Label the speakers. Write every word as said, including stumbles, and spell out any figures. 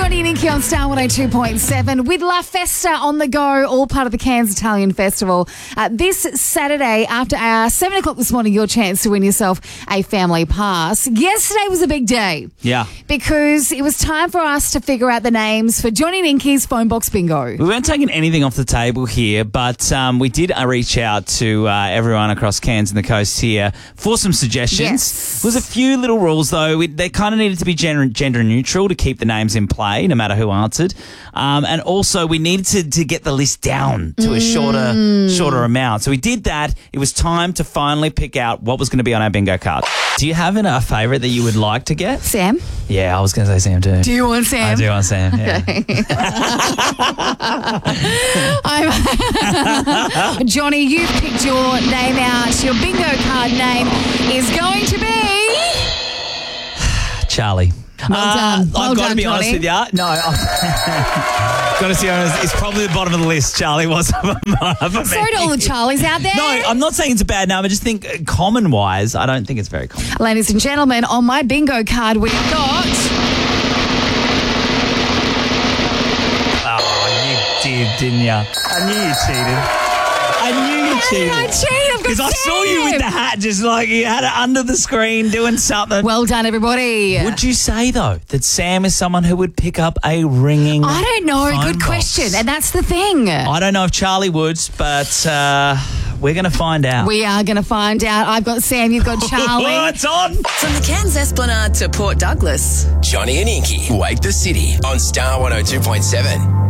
Speaker 1: Johnny and Inky on Star one oh two point seven with La Festa on the go, all part of the Cairns Italian Festival. Uh, this Saturday after our seven o'clock this morning, your chance to win yourself a family pass. Yesterday was a big day.
Speaker 2: Yeah.
Speaker 1: Because it was time for us to figure out the names for Johnny and Inky's Phone Box Bingo.
Speaker 2: We weren't taking anything off the table here, but um, we did uh, reach out to uh, everyone across Cairns and the coast here for some suggestions.
Speaker 1: Yes.
Speaker 2: There was a few little rules, though. We, they kind of needed to be gender, gender neutral to keep the names in play, no matter who answered. Um, and also, we needed to, to get the list down to a shorter
Speaker 1: Mm.
Speaker 2: shorter amount. So we did that. It was time to finally pick out what was going to be on our bingo card. Do you have a favourite that you would like to get?
Speaker 1: Sam?
Speaker 2: Yeah, I was going to say Sam too.
Speaker 1: Do you want Sam?
Speaker 2: I do want Sam, yeah.
Speaker 1: I'm Johnny, you've picked your name out. Your bingo card name is going to be...
Speaker 2: Charlie.
Speaker 1: Well done. Well
Speaker 2: I've got
Speaker 1: done,
Speaker 2: to be honest
Speaker 1: Johnny.
Speaker 2: with you. No, I've got to be honest. It's probably the bottom of the list. Charlie was for me.
Speaker 1: Sorry to all the Charlies out there.
Speaker 2: No, I'm not saying it's a bad name. I just think uh, common-wise, I don't think it's very common.
Speaker 1: Ladies and gentlemen, on my bingo card we've got...
Speaker 2: Oh, you did, didn't you? I knew you cheated. I knew you
Speaker 1: How did I
Speaker 2: cheated.
Speaker 1: cheat? I've got
Speaker 2: Because I saw you with
Speaker 1: Sam.
Speaker 2: the hat, just like you had it under the screen doing something.
Speaker 1: Well done, everybody.
Speaker 2: Would you say, though, that Sam is someone who would pick up a ringing
Speaker 1: I don't know.
Speaker 2: phone
Speaker 1: Good
Speaker 2: box?
Speaker 1: question. And that's the thing.
Speaker 2: I don't know if Charlie would, but uh, we're going to find out.
Speaker 1: We are going to find out. I've got Sam, you've got Charlie.
Speaker 2: Oh, it's on.
Speaker 3: From the Cairns Esplanade to Port Douglas.
Speaker 4: Johnny and Inky wake the city on Star one oh two point seven.